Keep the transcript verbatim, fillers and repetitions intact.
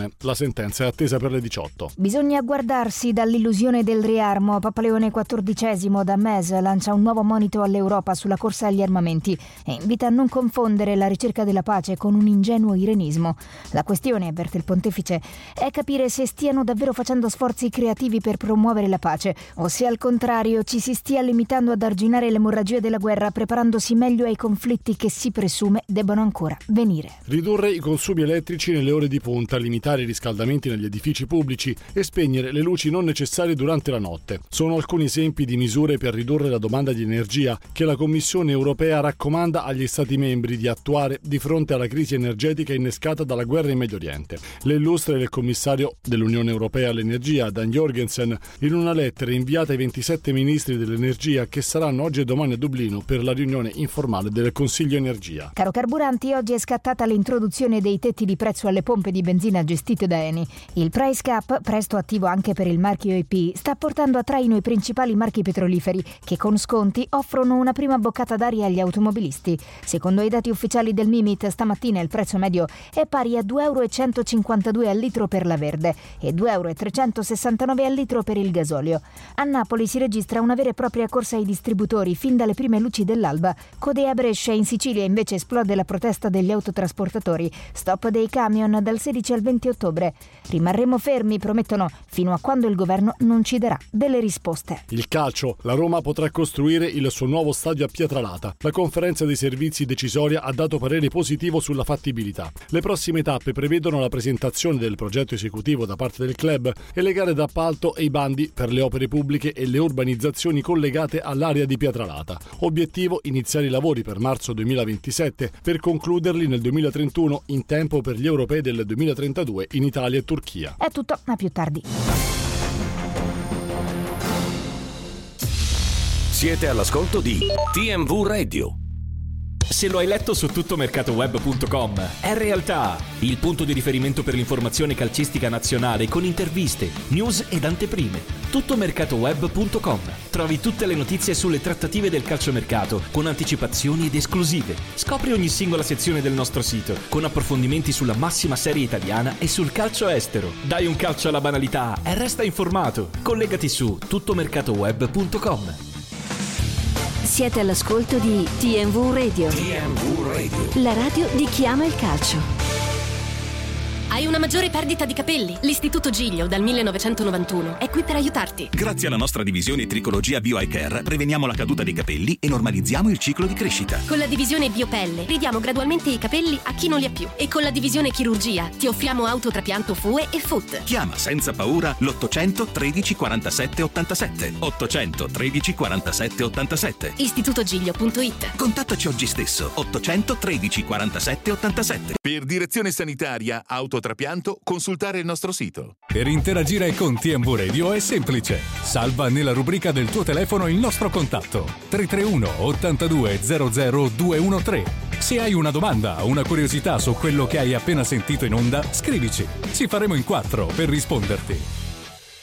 Cassazione. La sentenza è attesa per le diciotto. Bisogna guardarsi dall'illusione del riarmo. Papa Leone quattordicesimo da M E S lancia un nuovo monito all'Europa sulla corsa agli armamenti e invita a non confondere la ricerca della pace con un ingenuo irenismo. La questione, avverte il pontefice, è capire se stiano davvero facendo sforzi creativi per promuovere la pace o se al contrario ci si stia limitando ad arginare l'emorragia della guerra, preparandosi meglio ai conflitti che si presume debbano ancora venire. Ridurre i consumi elettrici nelle ore di punta, limitare i riscaldamenti negli edifici pubblici e spegnere le luci non necessarie durante la notte. Sono alcuni esempi di misure per ridurre la domanda di energia che la Commissione europea raccomanda agli Stati membri di attuare di fronte alla crisi energetica innescata dalla guerra in Medio Oriente. Le illustra il commissario dell'Unione Europea all'energia, Dan Jorgensen, in una lettera inviata ai ventisette ministri dell'energia che saranno oggi e domani a Dublino per la riunione informale del Consiglio Energia. Caro carburanti, oggi è scattata l'introduzione dei tetti di prezzo alle pompe di benzina gestite da Eni. Il price cap, presto attivo anche per il marchio E P, sta portando a traino i principali marchi petroliferi che con sconti offrono una prima boccata d'aria agli automobilisti. Secondo i dati ufficiali del Mimit, stamattina il prezzo medio è pari a due euro e centocinquantadue al litro per la verde e due euro e trecentosessantanove al litro per il gasolio. A Napoli si registra una vera e propria corsa ai distributori fin dalle prime luci dell'alba. Code a Brescia, in Sicilia invece esplode la protesta degli autotrasportatori. Stop dei camion dal sedici al venti ottobre. Rimarremo fermi, promettono, fino a quando il governo non ci darà delle risposte. Il calcio. La Roma potrà costruire il suo nuovo stadio a Pietralata. La conferenza dei servizi decisoria ha dato parere positivo sulla fattibilità. Le prossime tappe prevedono la presentazione del progetto esecutivo da parte del club e le gare d'appalto e i bandi per le opere pubbliche e le urbanizzazioni collegate all'area di Pietralata. Obiettivo: iniziare i lavori per marzo duemilaventisette per concluderli nel duemilatrentuno in tempo per gli europei del duemilatrentadue in Italia e Turchia. È tutto, a più tardi. Siete all'ascolto di T M V Radio. Se lo hai letto su tuttomercatoweb punto com, è realtà, il punto di riferimento per l'informazione calcistica nazionale con interviste, news ed anteprime. tuttomercatoweb punto com. Trovi tutte le notizie sulle trattative del calciomercato con anticipazioni ed esclusive. Scopri ogni singola sezione del nostro sito con approfondimenti sulla massima serie italiana e sul calcio estero. Dai un calcio alla banalità e resta informato. Collegati su tuttomercatoweb punto com. Siete all'ascolto di T M V Radio. T M V Radio. La radio di chi ama il calcio. Hai una maggiore perdita di capelli? L'Istituto Giglio dal millenovecentonovantuno è qui per aiutarti. Grazie alla nostra divisione Tricologia Bio Eye Care preveniamo la caduta dei capelli e normalizziamo il ciclo di crescita. Con la divisione Biopelle ridiamo gradualmente i capelli a chi non li ha più. E con la divisione Chirurgia ti offriamo autotrapianto F U E e F U T. Chiama senza paura l'ottocento tredici quarantasette ottantasette. ottocento tredici quarantasette ottantasette. istitutogiglio punto it. Contattaci oggi stesso. ottocento tredici quarantasette ottantasette. Per direzione sanitaria autotrapianto consultare il nostro sito. Per interagire con T M V Radio è semplice. Salva nella rubrica del tuo telefono il nostro contatto tre tre uno ottantadue zero zero duecentotredici. Se hai una domanda o una curiosità su quello che hai appena sentito in onda, scrivici. Ci faremo in quattro per risponderti.